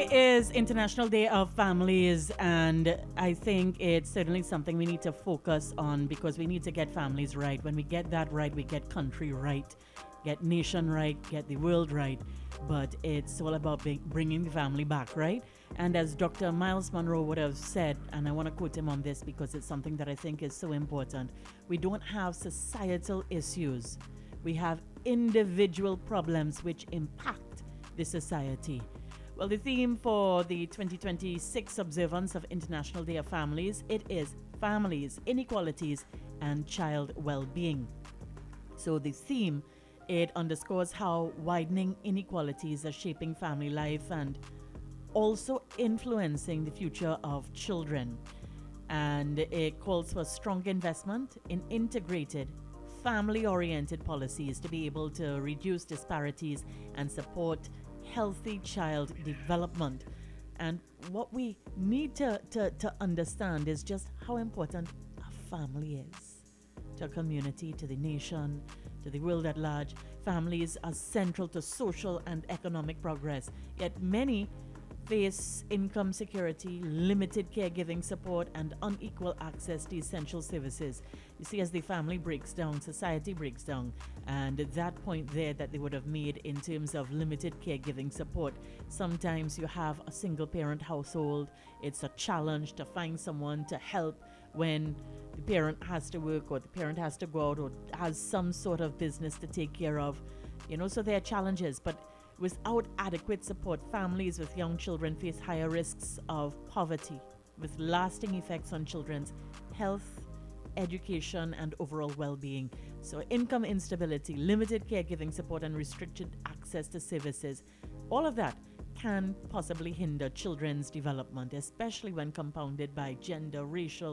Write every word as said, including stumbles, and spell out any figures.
is International Day of Families, and I think it's certainly something we need to focus on because we need to get families right. When we get that right, we get country right, get nation right, get the world right. But it's all about being, bringing the family back, right? And as Doctor Miles Monroe would have said, and I want to quote him on this because it's something that I think is so important, we don't have societal issues. We have individual problems which impact the society. Well, the theme for the twenty twenty-six observance of International Day of Families, it is families, inequalities, and child well-being. So the theme, it underscores how widening inequalities are shaping family life and also influencing the future of children. And it calls for strong investment in integrated, family-oriented policies to be able to reduce disparities and support healthy child development. And what we need to, to, to understand is just how important a family is to a community, to the nation, to the world at large. Families are central to social and economic progress, yet many face income security, limited caregiving support, and unequal access to essential services. You see, as the family breaks down, society breaks down, and at that point there that they would have made in terms of limited caregiving support, sometimes you have a single parent household. It's a challenge to find someone to help when the parent has to work or the parent has to go out or has some sort of business to take care of. You know, so there are challenges, but without adequate support, families with young children face higher risks of poverty, with lasting effects on children's health, education, and overall well-being. So income instability, limited caregiving support, and restricted access to services, all of that can possibly hinder children's development, especially when compounded by gender, racial,